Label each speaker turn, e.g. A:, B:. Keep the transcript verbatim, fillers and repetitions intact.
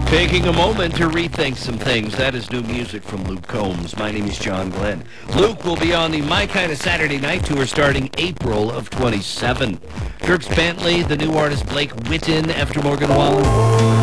A: Taking a moment to rethink some things. That is new music from Luke Combs. My name is John Glenn. Luke will be on the My Kind of Saturday Night Tour starting April of twenty-seven. Dierks Bentley, the new artist Blake Witten after Morgan Wallen.